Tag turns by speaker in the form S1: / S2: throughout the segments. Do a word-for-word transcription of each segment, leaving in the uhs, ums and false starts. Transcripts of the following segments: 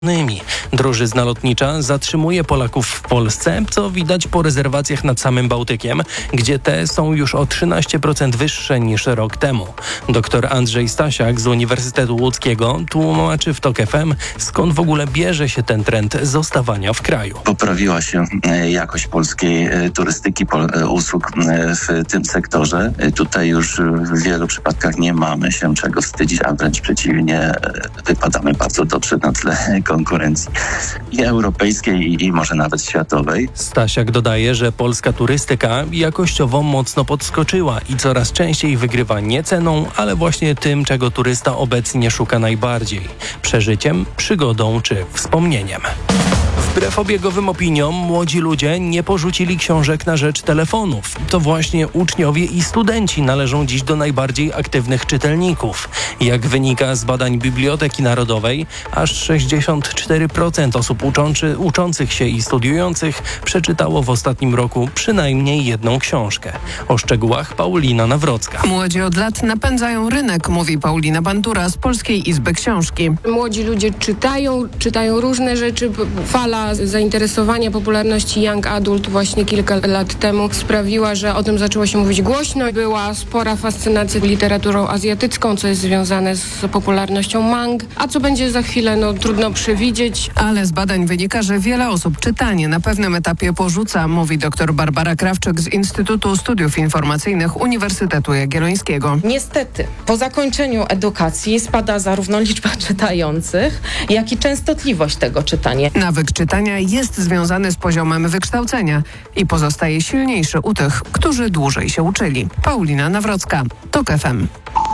S1: Drożyzna lotnicza zatrzymuje Polaków w Polsce, co widać po rezerwacjach nad samym Bałtykiem, gdzie te są już o trzynaście procent wyższe niż rok temu. Doktor Andrzej Stasiak z Uniwersytetu Łódzkiego tłumaczy w TOK F M, skąd w ogóle bierze się ten trend zostawania w kraju.
S2: Poprawiła się jakość polskiej turystyki, usług w tym sektorze. Tutaj już w wielu przypadkach nie mamy się czego wstydzić, a wręcz przeciwnie, wypadamy bardzo dobrze na tle konkurencji i europejskiej, i może nawet światowej.
S1: Stasiak dodaje, że polska turystyka jakościowo mocno podskoczyła i coraz częściej wygrywa nie ceną, ale właśnie tym, czego turysta obecnie szuka najbardziej: przeżyciem, przygodą czy wspomnieniem. Wbrew obiegowym opiniom, młodzi ludzie nie porzucili książek na rzecz telefonów. To właśnie uczniowie i studenci należą dziś do najbardziej aktywnych czytelników. Jak wynika z badań Biblioteki Narodowej, aż sześćdziesiąt cztery procent osób uczący, uczących się i studiujących przeczytało w ostatnim roku przynajmniej jedną książkę. O szczegółach Paulina Nawrocka.
S3: Młodzi od lat napędzają rynek, mówi Paulina Bandura z Polskiej Izby Książki.
S4: Młodzi ludzie czytają, czytają różne rzeczy. Fala zainteresowania, popularności young adult właśnie kilka lat temu sprawiła, że o tym zaczęło się mówić głośno. Była spora fascynacja literaturą azjatycką, co jest związane z popularnością mang. A co będzie za chwilę, no trudno przewidzieć.
S3: Ale z badań wynika, że wiele osób czytanie na pewnym etapie porzuca, mówi dr Barbara Krawczyk z Instytutu Studiów Informacyjnych Uniwersytetu Jagiellońskiego.
S5: Niestety, po zakończeniu edukacji spada zarówno liczba czytających, jak i częstotliwość tego czytania.
S3: Nawyk czytania jest związany z poziomem wykształcenia i pozostaje silniejszy u tych, którzy dłużej się uczyli. Paulina Nawrocka, TOK F M.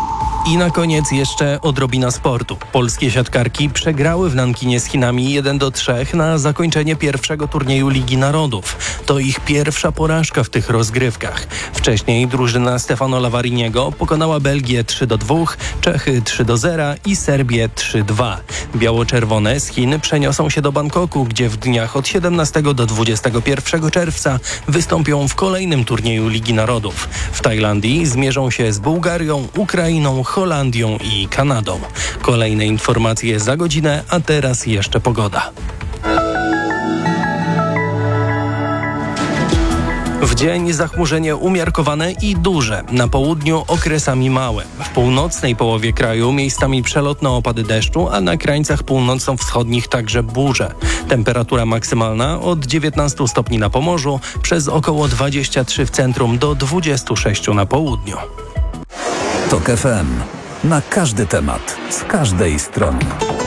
S1: I na koniec jeszcze odrobina sportu. Polskie siatkarki przegrały w Nankinie z Chinami jeden do trzech na zakończenie pierwszego turnieju Ligi Narodów. To ich pierwsza porażka w tych rozgrywkach. Wcześniej drużyna Stefano Lavariniego pokonała Belgię trzy do dwóch, Czechy trzy do zera i Serbię trzy dwa. Biało-czerwone z Chin przeniosą się do Bangkoku, gdzie w dniach od siedemnastego do dwudziestego pierwszego czerwca wystąpią w kolejnym turnieju Ligi Narodów. W Tajlandii zmierzą się z Bułgarią, Ukrainą, Holandią i Kanadą. Kolejne informacje za godzinę, a teraz jeszcze pogoda. W dzień zachmurzenie umiarkowane i duże, na południu okresami małe. W północnej połowie kraju miejscami przelotne opady deszczu, a na krańcach północno-wschodnich także burze. Temperatura maksymalna od dziewiętnastu stopni na Pomorzu, przez około dwadzieścia trzy w centrum do dwudziestu sześciu na południu.
S6: TOK F M. Na każdy temat, z każdej strony.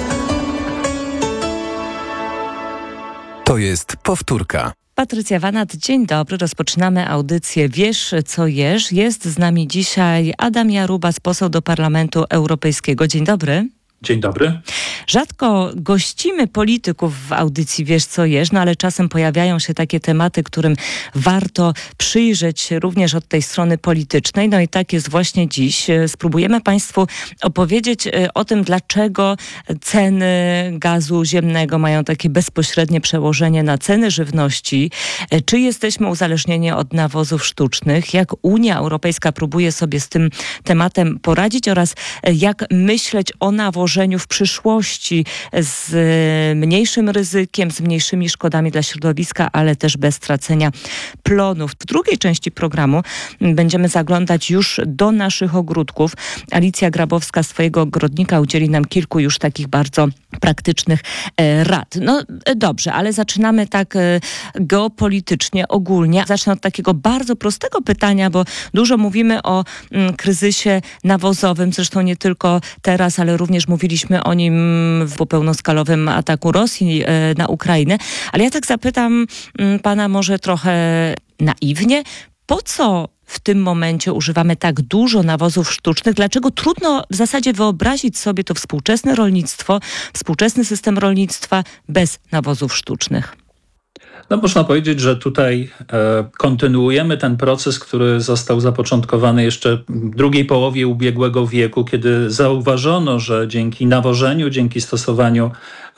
S6: To jest powtórka.
S7: Patrycja Wanat, dzień dobry. Rozpoczynamy audycję Wiesz, co jesz. Jest z nami dzisiaj Adam Jarubas, poseł do Parlamentu Europejskiego. Dzień dobry.
S8: Dzień dobry.
S7: Rzadko gościmy polityków w audycji Wiesz, co jesz, no ale czasem pojawiają się takie tematy, którym warto przyjrzeć się również od tej strony politycznej. No i tak jest właśnie dziś. Spróbujemy Państwu opowiedzieć o tym, dlaczego ceny gazu ziemnego mają takie bezpośrednie przełożenie na ceny żywności. Czy jesteśmy uzależnieni od nawozów sztucznych? Jak Unia Europejska próbuje sobie z tym tematem poradzić oraz jak myśleć o nawożeniu w przyszłości z mniejszym ryzykiem, z mniejszymi szkodami dla środowiska, ale też bez stracenia plonów. W drugiej części programu będziemy zaglądać już do naszych ogródków. Alicja Grabowska z swojego ogrodnika udzieli nam kilku już takich bardzo praktycznych e, rad. No e, dobrze, ale zaczynamy tak e, geopolitycznie, ogólnie. Zacznę od takiego bardzo prostego pytania, bo dużo mówimy o m, kryzysie nawozowym, zresztą nie tylko teraz, ale również mówiliśmy o nim w pełnoskalowym ataku Rosji e, na Ukrainę. Ale ja tak zapytam m, pana może trochę naiwnie, po co w tym momencie używamy tak dużo nawozów sztucznych? Dlaczego trudno w zasadzie wyobrazić sobie to współczesne rolnictwo, współczesny system rolnictwa bez nawozów sztucznych?
S8: No można powiedzieć, że tutaj e, kontynuujemy ten proces, który został zapoczątkowany jeszcze w drugiej połowie ubiegłego wieku, kiedy zauważono, że dzięki nawożeniu, dzięki stosowaniu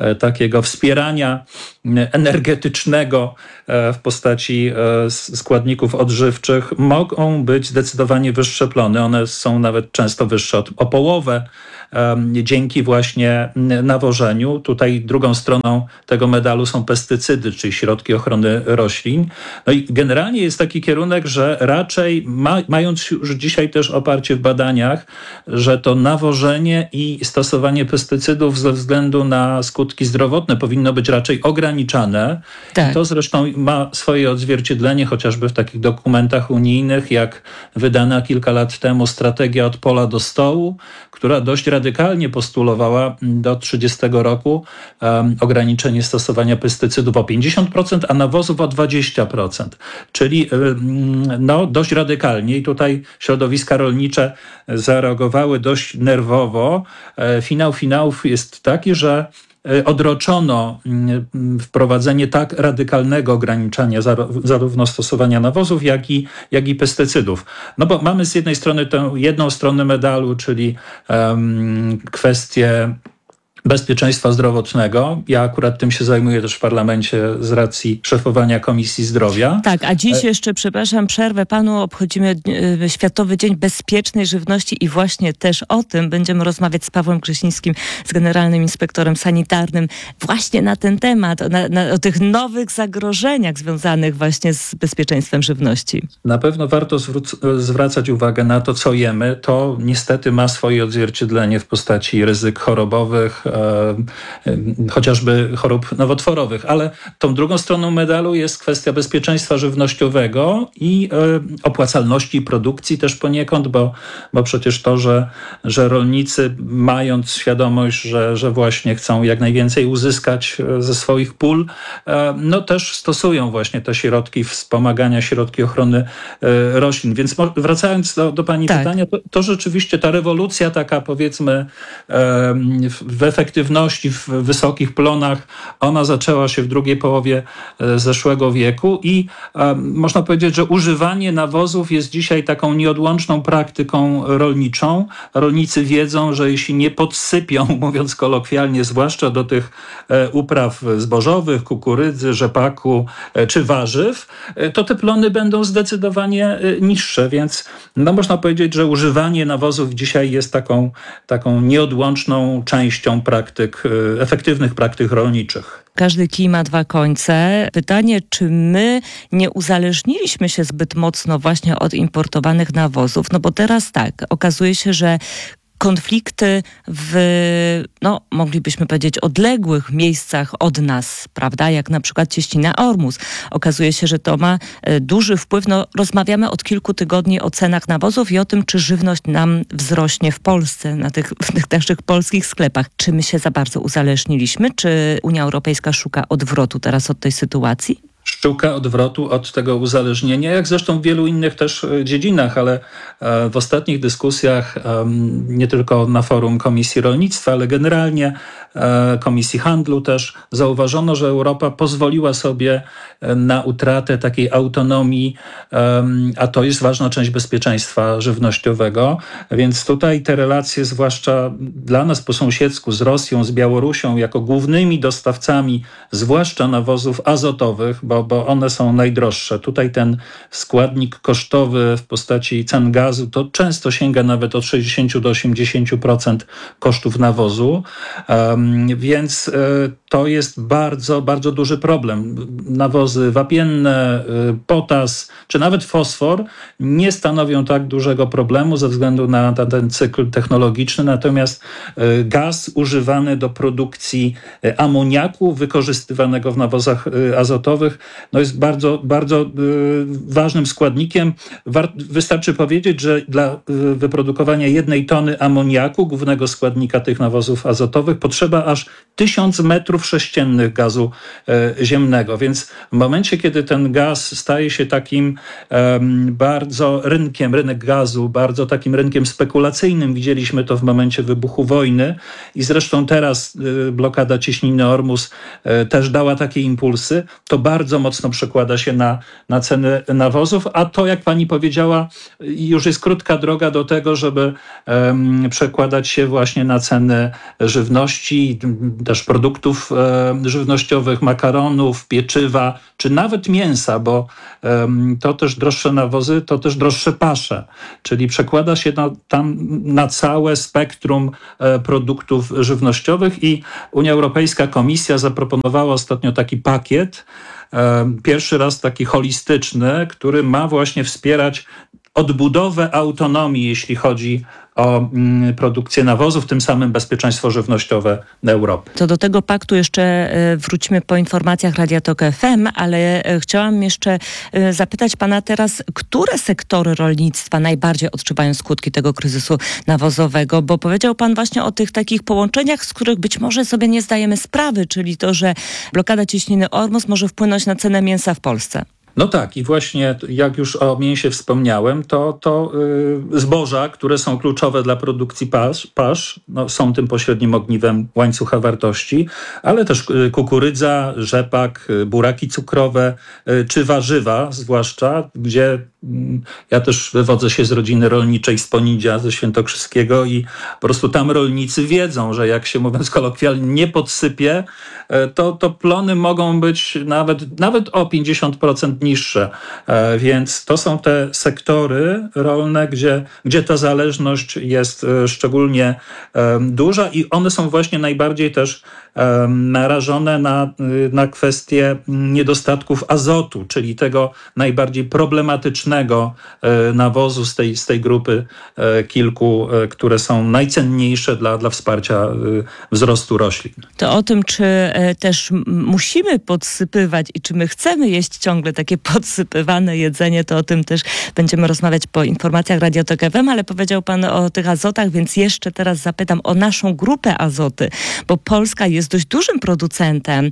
S8: takiego wspierania energetycznego w postaci składników odżywczych mogą być zdecydowanie wyższe plony. One są nawet często wyższe od, o połowę dzięki właśnie nawożeniu. Tutaj drugą stroną tego medalu są pestycydy, czyli środki ochrony roślin. No i generalnie jest taki kierunek, że raczej ma, mając już dzisiaj też oparcie w badaniach, że to nawożenie i stosowanie pestycydów ze względu na skutki zdrowotne powinno być raczej ograniczane.
S7: Tak.
S8: I to zresztą ma swoje odzwierciedlenie chociażby w takich dokumentach unijnych, jak wydana kilka lat temu strategia od pola do stołu, która dość radykalnie postulowała do trzydziestego roku um, ograniczenie stosowania pestycydów o pięćdziesiąt procent, a nawozów o dwadzieścia procent. Czyli um, no, dość radykalnie i tutaj środowiska rolnicze zareagowały dość nerwowo. E, finał finałów jest taki, że odroczono wprowadzenie tak radykalnego ograniczania zarówno stosowania nawozów, jak i, jak i pestycydów. No bo mamy z jednej strony tę jedną stronę medalu, czyli um, kwestię bezpieczeństwa zdrowotnego. Ja akurat tym się zajmuję też w parlamencie z racji szefowania Komisji Zdrowia.
S7: Tak, a dziś jeszcze, przepraszam, przerwę panu, obchodzimy e, Światowy Dzień Bezpiecznej Żywności i właśnie też o tym będziemy rozmawiać z Pawłem Krześnickim, z Generalnym Inspektorem Sanitarnym, właśnie na ten temat, na, na, o tych nowych zagrożeniach związanych właśnie z bezpieczeństwem żywności.
S8: Na pewno warto zwró- zwracać uwagę na to, co jemy. To niestety ma swoje odzwierciedlenie w postaci ryzyk chorobowych, chociażby chorób nowotworowych, ale tą drugą stroną medalu jest kwestia bezpieczeństwa żywnościowego i opłacalności produkcji też poniekąd, bo, bo przecież to, że, że rolnicy mając świadomość, że, że właśnie chcą jak najwięcej uzyskać ze swoich pól, no też stosują właśnie te środki wspomagania, środki ochrony roślin. Więc wracając do, do pani tak. pytania, to, to rzeczywiście ta rewolucja taka powiedzmy w efektywności, w wysokich plonach, ona zaczęła się w drugiej połowie zeszłego wieku i um, można powiedzieć, że używanie nawozów jest dzisiaj taką nieodłączną praktyką rolniczą. Rolnicy wiedzą, że jeśli nie podsypią, mówiąc kolokwialnie, zwłaszcza do tych e, upraw zbożowych, kukurydzy, rzepaku e, czy warzyw, e, to te plony będą zdecydowanie e, niższe, więc no, można powiedzieć, że używanie nawozów dzisiaj jest taką, taką nieodłączną częścią praktyk, efektywnych praktyk rolniczych.
S7: Każdy kij ma dwa końce. Pytanie, czy my nie uzależniliśmy się zbyt mocno właśnie od importowanych nawozów? No bo teraz tak, okazuje się, że konflikty w, no moglibyśmy powiedzieć, odległych miejscach od nas, prawda, jak na przykład cieśnina Ormus. Okazuje się, że to ma duży wpływ. No, rozmawiamy od kilku tygodni o cenach nawozów i o tym, czy żywność nam wzrośnie w Polsce, na tych, w tych naszych polskich sklepach. Czy my się za bardzo uzależniliśmy? Czy Unia Europejska szuka odwrotu teraz od tej sytuacji?
S8: Szuka odwrotu od tego uzależnienia, jak zresztą w wielu innych też dziedzinach, ale w ostatnich dyskusjach, nie tylko na forum Komisji Rolnictwa, ale generalnie Komisji Handlu też zauważono, że Europa pozwoliła sobie na utratę takiej autonomii, a to jest ważna część bezpieczeństwa żywnościowego, więc tutaj te relacje, zwłaszcza dla nas po sąsiedzku z Rosją, z Białorusią, jako głównymi dostawcami, zwłaszcza nawozów azotowych, bo, bo one są najdroższe. Tutaj ten składnik kosztowy w postaci cen gazu to często sięga nawet od sześćdziesiąt do osiemdziesięciu procent kosztów nawozu, um, więc y, to jest bardzo, bardzo duży problem. Nawozy wapienne, y, potas czy nawet fosfor nie stanowią tak dużego problemu ze względu na, na ten cykl technologiczny, natomiast y, gaz używany do produkcji y, amoniaku wykorzystywanego w nawozach y, azotowych no jest bardzo, bardzo y, ważnym składnikiem. War, wystarczy powiedzieć, że dla y, wyprodukowania jednej tony amoniaku, głównego składnika tych nawozów azotowych, potrzeba aż tysiąc metrów sześciennych gazu y, ziemnego. Więc w momencie, kiedy ten gaz staje się takim y, bardzo rynkiem, rynek gazu, bardzo takim rynkiem spekulacyjnym, widzieliśmy to w momencie wybuchu wojny i zresztą teraz y, blokada cieśniny Ormus y, też dała takie impulsy, to bardzo mocno przekłada się na, na ceny nawozów, a to, jak pani powiedziała, już jest krótka droga do tego, żeby um, przekładać się właśnie na ceny żywności żywności, też produktów żywnościowych, makaronów, pieczywa, czy nawet mięsa, bo to też droższe nawozy, to też droższe pasze, czyli przekłada się na, tam na całe spektrum produktów żywnościowych i Unia Europejska, Komisja zaproponowała ostatnio taki pakiet, pierwszy raz taki holistyczny, który ma właśnie wspierać odbudowę autonomii, jeśli chodzi o mm, produkcję nawozów, tym samym bezpieczeństwo żywnościowe Europy.
S7: To do tego paktu jeszcze wrócimy po informacjach Radia Tok F M, ale chciałam jeszcze zapytać pana teraz, które sektory rolnictwa najbardziej odczuwają skutki tego kryzysu nawozowego, bo powiedział pan właśnie o tych takich połączeniach, z których być może sobie nie zdajemy sprawy, czyli to, że blokada cieśniny Ormus może wpłynąć na cenę mięsa w Polsce.
S8: No tak, i właśnie jak już o mięsie wspomniałem, to, to yy, zboża, które są kluczowe dla produkcji pasz, pasz no, są tym pośrednim ogniwem łańcucha wartości, ale też yy, kukurydza, rzepak, yy, buraki cukrowe, yy, czy warzywa zwłaszcza, gdzie yy, ja też wywodzę się z rodziny rolniczej z Ponidzia, ze Świętokrzyskiego i po prostu tam rolnicy wiedzą, że jak się, mówiąc kolokwialnie, nie podsypie, yy, to, to plony mogą być nawet, nawet o pięćdziesiąt procent niższe, więc to są te sektory rolne, gdzie, gdzie ta zależność jest szczególnie duża i one są właśnie najbardziej też narażone na, na kwestię niedostatków azotu, czyli tego najbardziej problematycznego nawozu z tej, z tej grupy kilku, które są najcenniejsze dla, dla wsparcia wzrostu roślin.
S7: To o tym, czy też musimy podsypywać i czy my chcemy jeść ciągle takie podsypywane jedzenie, to o tym też będziemy rozmawiać po informacjach Radia Tok F M, ale powiedział pan o tych azotach, więc jeszcze teraz zapytam o naszą grupę azoty, bo Polska jest dość dużym producentem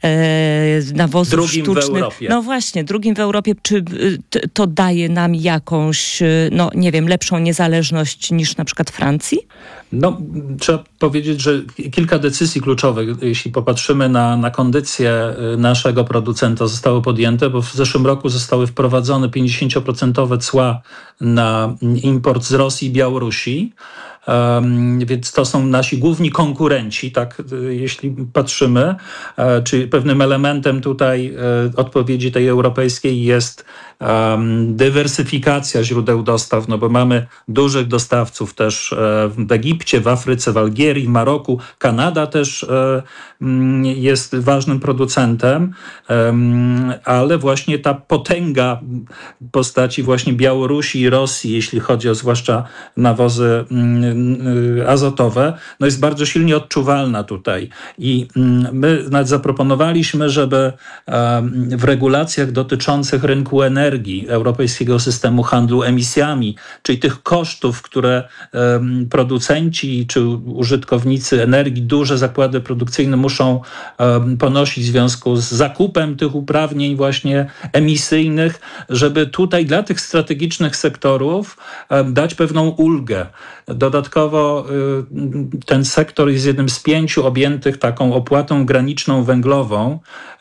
S7: e, nawozów
S8: drugim
S7: sztucznych.
S8: W Europie.
S7: No właśnie, drugim w Europie. Czy t, to daje nam jakąś, no nie wiem, lepszą niezależność niż na przykład Francji?
S8: No, trzeba powiedzieć, że kilka decyzji kluczowych, jeśli popatrzymy na, na kondycję naszego producenta, zostało podjęte, bo w zeszłym roku zostały wprowadzone pięćdziesięcioprocentowe cła na import z Rosji i Białorusi. Um, więc to są nasi główni konkurenci, tak, jeśli patrzymy, e, czy pewnym elementem tutaj e, odpowiedzi tej europejskiej jest um, dywersyfikacja źródeł dostaw, no bo mamy dużych dostawców też e, w Egipcie, w Afryce, w Algierii, w Maroku. Kanada też e, jest ważnym producentem, e, ale właśnie ta potęga w postaci właśnie Białorusi i Rosji, jeśli chodzi o zwłaszcza nawozy azotowe, no jest bardzo silnie odczuwalna tutaj. I my nawet zaproponowaliśmy, żeby w regulacjach dotyczących rynku energii, europejskiego systemu handlu emisjami, czyli tych kosztów, które producenci czy użytkownicy energii, duże zakłady produkcyjne muszą ponosić w związku z zakupem tych uprawnień właśnie emisyjnych, żeby tutaj dla tych strategicznych sektorów dać pewną ulgę. Dodatkowo ten sektor jest jednym z pięciu objętych taką opłatą graniczną węglową,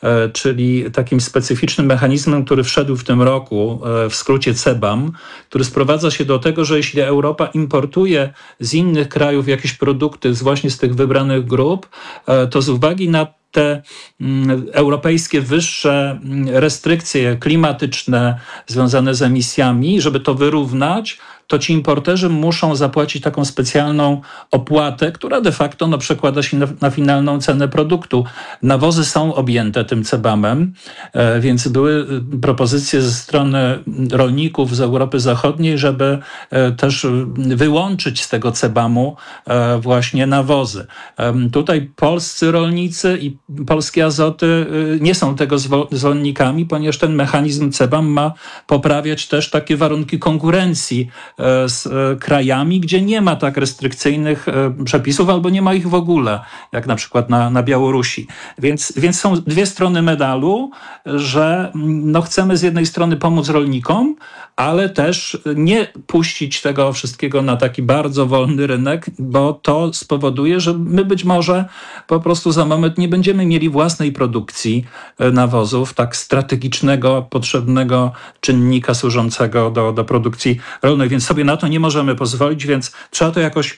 S8: czyli takim specyficznym mechanizmem, który wszedł w tym roku, w skrócie C B A M, który sprowadza się do tego, że jeśli Europa importuje z innych krajów jakieś produkty, właśnie z tych wybranych grup, to z uwagi na te mm, europejskie wyższe restrykcje klimatyczne związane z emisjami, żeby to wyrównać, to ci importerzy muszą zapłacić taką specjalną opłatę, która de facto no, przekłada się na, na finalną cenę produktu. Nawozy są objęte tym C B A M-em, e, więc były propozycje ze strony rolników z Europy Zachodniej, żeby e, też wyłączyć z tego C B A M-u e, właśnie nawozy. E, tutaj polscy rolnicy i polskie azoty e, nie są tego zwolennikami, ponieważ ten mechanizm C B A M ma poprawiać też takie warunki konkurencji z krajami, gdzie nie ma tak restrykcyjnych przepisów albo nie ma ich w ogóle, jak na przykład na, na Białorusi. Więc, więc są dwie strony medalu, że no chcemy z jednej strony pomóc rolnikom, ale też nie puścić tego wszystkiego na taki bardzo wolny rynek, bo to spowoduje, że my być może po prostu za moment nie będziemy będziemy mieli własnej produkcji nawozów, tak strategicznego, potrzebnego czynnika służącego do, do produkcji rolnej, więc sobie na to nie możemy pozwolić, więc trzeba to jakoś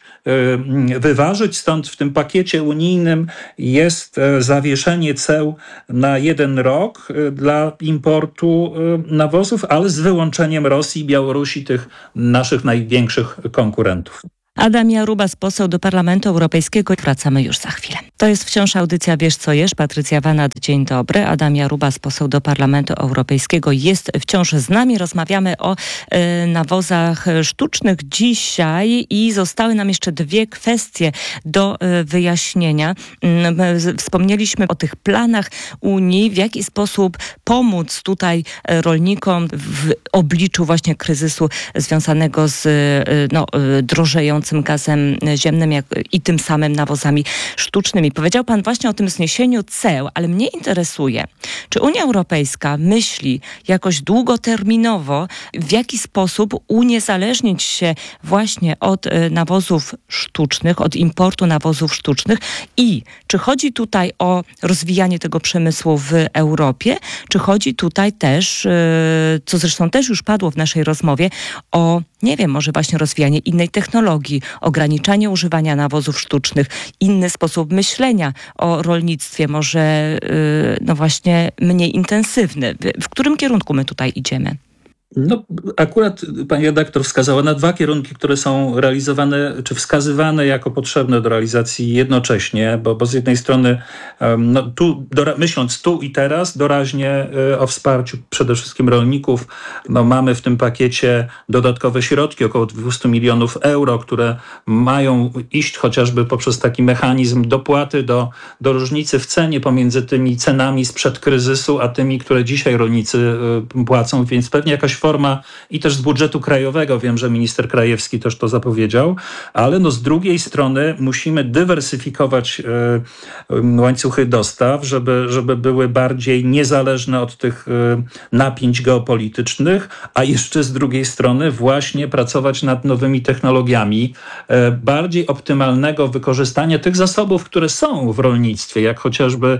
S8: wyważyć. Stąd w tym pakiecie unijnym jest zawieszenie ceł na jeden rok dla importu nawozów, ale z wyłączeniem Rosji i Białorusi, tych naszych największych konkurentów.
S7: Adam Jarubas, poseł do Parlamentu Europejskiego. Wracamy już za chwilę. To jest wciąż audycja Wiesz co jesz. Patrycja Wanat, dzień dobry. Adam Jarubas, poseł do Parlamentu Europejskiego, jest wciąż z nami. Rozmawiamy o y, nawozach sztucznych dzisiaj i zostały nam jeszcze dwie kwestie do y, wyjaśnienia. Y, wspomnieliśmy o tych planach Unii, w jaki sposób pomóc tutaj rolnikom w obliczu właśnie kryzysu związanego z y, no, y, drożejącym gazem ziemnym jak, i tym samym nawozami sztucznymi. Powiedział pan właśnie o tym zniesieniu ceł, ale mnie interesuje, czy Unia Europejska myśli jakoś długoterminowo, w jaki sposób uniezależnić się właśnie od nawozów sztucznych, od importu nawozów sztucznych i czy chodzi tutaj o rozwijanie tego przemysłu w Europie, czy chodzi tutaj też, co zresztą też już padło w naszej rozmowie, o, nie wiem, może właśnie rozwijanie innej technologii, ograniczanie używania nawozów sztucznych, inny sposób myślenia o rolnictwie, może no właśnie mniej intensywny. W którym kierunku my tutaj idziemy?
S8: No, akurat pani redaktor wskazała na dwa kierunki, które są realizowane, czy wskazywane jako potrzebne do realizacji jednocześnie, bo, bo z jednej strony, no, tu, dora- myśląc tu i teraz, doraźnie o wsparciu przede wszystkim rolników, no, mamy w tym pakiecie dodatkowe środki, około dwieście milionów euro, które mają iść chociażby poprzez taki mechanizm dopłaty do, do różnicy w cenie pomiędzy tymi cenami sprzed kryzysu, a tymi, które dzisiaj rolnicy płacą, więc pewnie jakaś forma i też z budżetu krajowego, wiem, że minister Krajewski też to zapowiedział, ale no z drugiej strony musimy dywersyfikować y, y, łańcuchy dostaw, żeby, żeby były bardziej niezależne od tych y, napięć geopolitycznych, a jeszcze z drugiej strony właśnie pracować nad nowymi technologiami, y, bardziej optymalnego wykorzystania tych zasobów, które są w rolnictwie, jak chociażby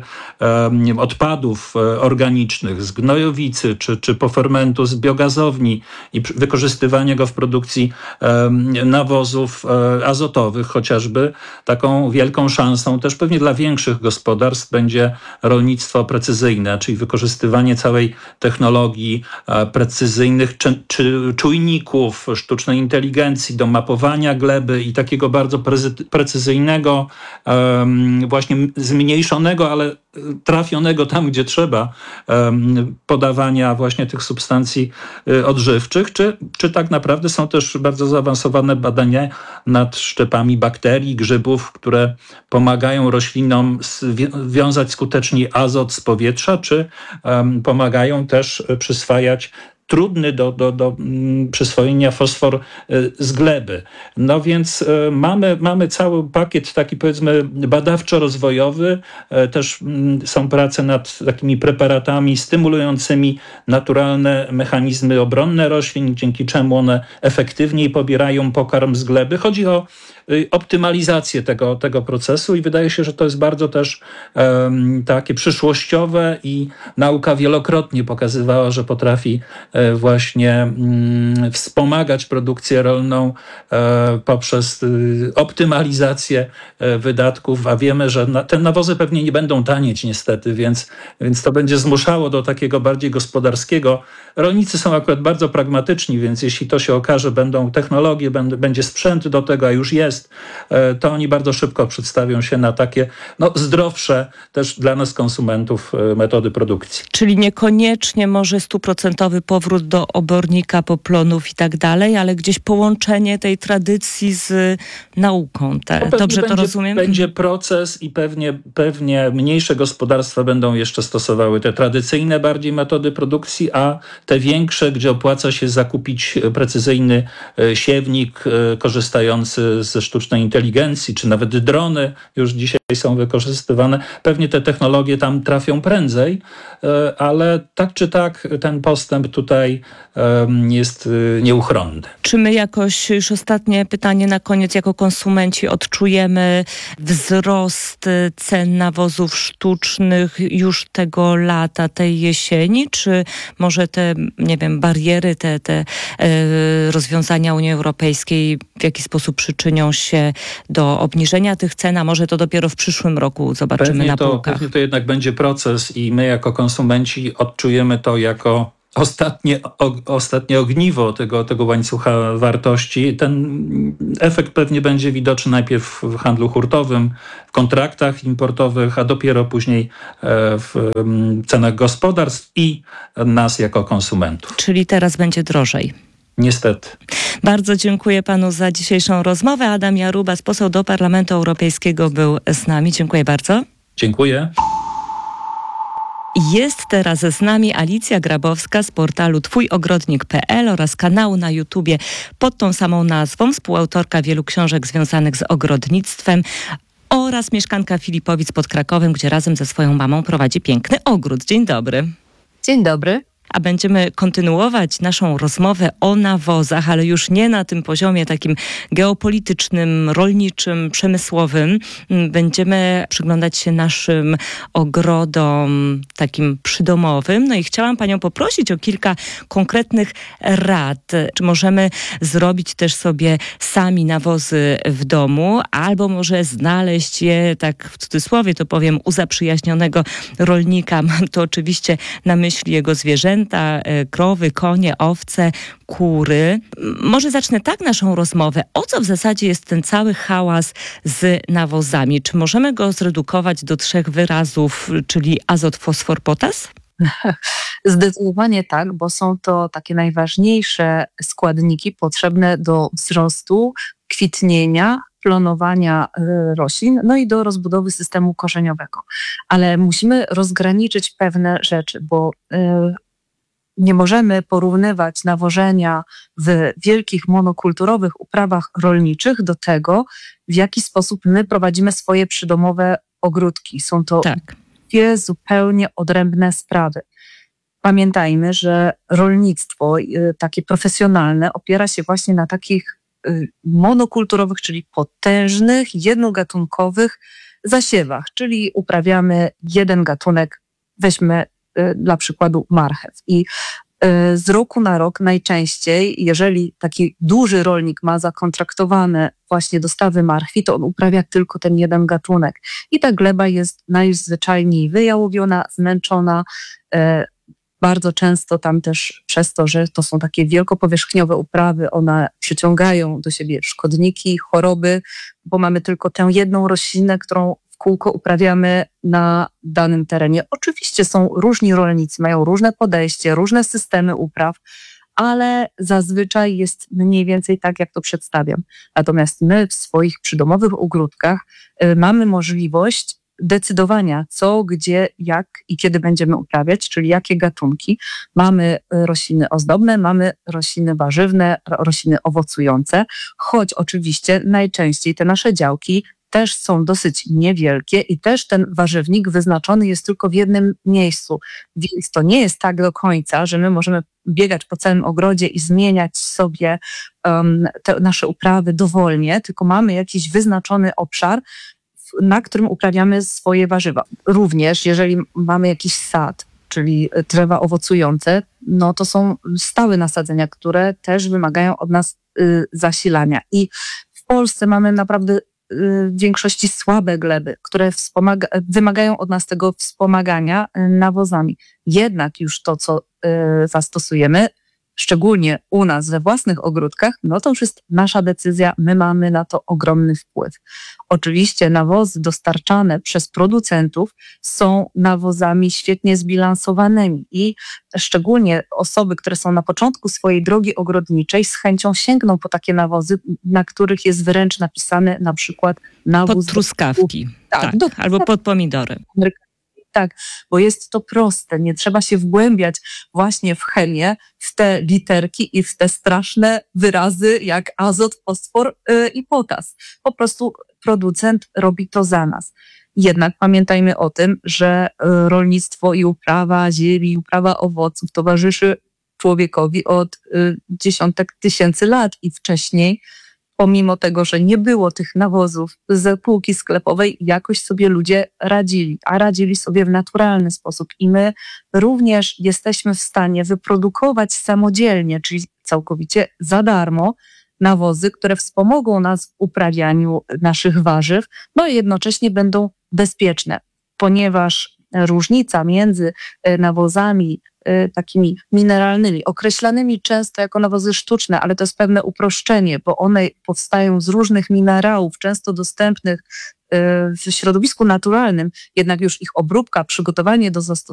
S8: y, odpadów y, organicznych z gnojowicy, czy, czy pofermentu z biogazowni i wykorzystywanie go w produkcji um, nawozów um, azotowych chociażby. Taką wielką szansą też pewnie dla większych gospodarstw będzie rolnictwo precyzyjne, czyli wykorzystywanie całej technologii um, precyzyjnych czy, czy czujników, sztucznej inteligencji do mapowania gleby i takiego bardzo prezy- precyzyjnego, um, właśnie zmniejszonego, ale trafionego tam, gdzie trzeba, um, podawania właśnie tych substancji y, odżywczych, czy, czy tak naprawdę są też bardzo zaawansowane badania nad szczepami bakterii, grzybów, które pomagają roślinom zwi- wiązać skutecznie azot z powietrza, czy um, pomagają też przyswajać trudny do, do, do przyswojenia fosfor z gleby. No więc y, mamy, mamy cały pakiet taki, powiedzmy, badawczo-rozwojowy. Y, też y, są prace nad takimi preparatami stymulującymi naturalne mechanizmy obronne roślin, dzięki czemu one efektywniej pobierają pokarm z gleby. Chodzi o y, optymalizację tego, tego procesu i wydaje się, że to jest bardzo też y, takie przyszłościowe i nauka wielokrotnie pokazywała, że potrafi właśnie mm, wspomagać produkcję rolną e, poprzez y, optymalizację e, wydatków, a wiemy, że na, te nawozy pewnie nie będą tanieć niestety, więc, więc to będzie zmuszało do takiego bardziej gospodarskiego. Rolnicy są akurat bardzo pragmatyczni, więc jeśli to się okaże, będą technologie, będą, będzie sprzęt do tego, a już jest, e, to oni bardzo szybko przedstawią się na takie no, zdrowsze też dla nas konsumentów e, metody produkcji.
S7: Czyli niekoniecznie może stuprocentowy powrót do obornika, poplonów i tak dalej, ale gdzieś połączenie tej tradycji z nauką. Te, dobrze
S8: będzie,
S7: to rozumiem?
S8: Będzie proces i pewnie, pewnie mniejsze gospodarstwa będą jeszcze stosowały te tradycyjne bardziej metody produkcji, a te większe, gdzie opłaca się zakupić precyzyjny siewnik korzystający ze sztucznej inteligencji, czy nawet drony już dzisiaj są wykorzystywane. Pewnie te technologie tam trafią prędzej, ale tak czy tak ten postęp tutaj tutaj um, jest y, nieuchronny.
S7: Czy my jakoś, już ostatnie pytanie na koniec, jako konsumenci odczujemy wzrost cen nawozów sztucznych już tego lata, tej jesieni? Czy może te, nie wiem, bariery, te, te e, rozwiązania Unii Europejskiej w jakiś sposób przyczynią się do obniżenia tych cen, a może to dopiero w przyszłym roku zobaczymy
S8: pewnie
S7: na
S8: to,
S7: półkach?
S8: Pewnie to jednak będzie proces i my jako konsumenci odczujemy to jako Ostatnie, o, ostatnie ogniwo tego, tego łańcucha wartości. Ten efekt pewnie będzie widoczny najpierw w handlu hurtowym, w kontraktach importowych, a dopiero później w cenach gospodarstw i nas jako konsumentów.
S7: Czyli teraz będzie drożej.
S8: Niestety.
S7: Bardzo dziękuję panu za dzisiejszą rozmowę. Adam Jarubas, poseł do Parlamentu Europejskiego, był z nami. Dziękuję bardzo.
S8: Dziękuję.
S7: Jest teraz z nami Alicja Grabowska z portalu twój ogrodnik kropka pe el oraz kanału na YouTubie pod tą samą nazwą, współautorka wielu książek związanych z ogrodnictwem oraz mieszkanka Filipowic pod Krakowem, gdzie razem ze swoją mamą prowadzi piękny ogród. Dzień dobry.
S9: Dzień dobry.
S7: A będziemy kontynuować naszą rozmowę o nawozach, ale już nie na tym poziomie takim geopolitycznym, rolniczym, przemysłowym. Będziemy przyglądać się naszym ogrodom takim przydomowym. No i chciałam panią poprosić o kilka konkretnych rad. Czy możemy zrobić też sobie sami nawozy w domu, albo może znaleźć je, tak w cudzysłowie to powiem, u zaprzyjaźnionego rolnika. Mam to oczywiście na myśli jego zwierzęta, krowy, konie, owce, kury. Może zacznę tak naszą rozmowę. O co w zasadzie jest ten cały hałas z nawozami? Czy możemy go zredukować do trzech wyrazów, czyli azot, fosfor, potas?
S9: Zdecydowanie tak, bo są to takie najważniejsze składniki potrzebne do wzrostu, kwitnienia, klonowania roślin, no i do rozbudowy systemu korzeniowego. Ale musimy rozgraniczyć pewne rzeczy, bo yy, nie możemy porównywać nawożenia w wielkich monokulturowych uprawach rolniczych do tego, w jaki sposób my prowadzimy swoje przydomowe ogródki. Są to
S7: tak.
S9: dwie zupełnie odrębne sprawy. Pamiętajmy, że rolnictwo y, takie profesjonalne opiera się właśnie na takich y, monokulturowych, czyli potężnych, jednogatunkowych zasiewach, czyli uprawiamy jeden gatunek, weźmy y, dla przykładu marchew. I y, z roku na rok najczęściej, jeżeli taki duży rolnik ma zakontraktowane właśnie dostawy marchwi, to on uprawia tylko ten jeden gatunek. I ta gleba jest najzwyczajniej wyjałowiona, zmęczona, y, bardzo często tam też przez to, że to są takie wielkopowierzchniowe uprawy, one przyciągają do siebie szkodniki, choroby, bo mamy tylko tę jedną roślinę, którą w kółko uprawiamy na danym terenie. Oczywiście są różni rolnicy, mają różne podejście, różne systemy upraw, ale zazwyczaj jest mniej więcej tak, jak to przedstawiam. Natomiast my w swoich przydomowych ogródkach y, mamy możliwość decydowania, co, gdzie, jak i kiedy będziemy uprawiać, czyli jakie gatunki. Mamy rośliny ozdobne, mamy rośliny warzywne, rośliny owocujące, choć oczywiście najczęściej te nasze działki też są dosyć niewielkie i też ten warzywnik wyznaczony jest tylko w jednym miejscu. Więc to nie jest tak do końca, że my możemy biegać po całym ogrodzie i zmieniać sobie um, te nasze uprawy dowolnie, tylko mamy jakiś wyznaczony obszar, na którym uprawiamy swoje warzywa. Również jeżeli mamy jakiś sad, czyli drzewa owocujące, no to są stałe nasadzenia, które też wymagają od nas y, zasilania. I w Polsce mamy naprawdę y, w większości słabe gleby, które wspomaga- wymagają od nas tego wspomagania y, nawozami. Jednak już to, co y, zastosujemy, szczególnie u nas we własnych ogródkach, no to już jest nasza decyzja, my mamy na to ogromny wpływ. Oczywiście nawozy dostarczane przez producentów są nawozami świetnie zbilansowanymi i szczególnie osoby, które są na początku swojej drogi ogrodniczej, z chęcią sięgną po takie nawozy, na których jest wręcz napisane na przykład nawóz...
S7: Pod truskawki,
S9: do, tak,
S7: tak,
S9: do,
S7: albo pod pomidory.
S9: Tak, bo jest to proste, nie trzeba się wgłębiać właśnie w chemię, w te literki i w te straszne wyrazy jak azot, fosfor yy, i potas. Po prostu producent robi to za nas. Jednak pamiętajmy o tym, że rolnictwo i uprawa ziemi, uprawa owoców towarzyszy człowiekowi od y, dziesiątek tysięcy lat i wcześniej, pomimo tego, że nie było tych nawozów z półki sklepowej, jakoś sobie ludzie radzili, a radzili sobie w naturalny sposób. I my również jesteśmy w stanie wyprodukować samodzielnie, czyli całkowicie za darmo, nawozy, które wspomogą nas w uprawianiu naszych warzyw, no i jednocześnie będą bezpieczne, ponieważ różnica między nawozami takimi mineralnymi, określanymi często jako nawozy sztuczne, ale to jest pewne uproszczenie, bo one powstają z różnych minerałów, często dostępnych w środowisku naturalnym, jednak już ich obróbka, przygotowanie do zastosowania